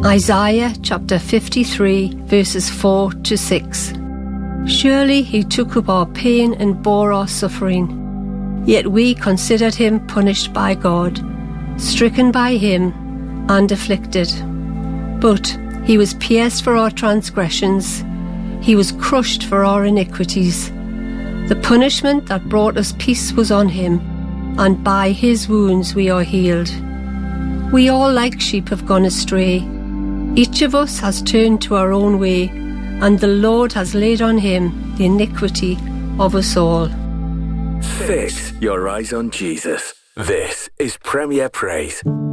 Isaiah chapter 53 verses 4 to 6. Surely he took up our pain and bore our suffering, yet we considered him punished by God, stricken by him and afflicted. But he was pierced for our transgressions, he was crushed for our iniquities. The punishment that brought us peace was on him, and by his wounds we are healed. We all like sheep have gone astray. Each of us has turned to our own way, and the Lord has laid on him the iniquity of us all. Fix your eyes on Jesus. This is Premier Praise.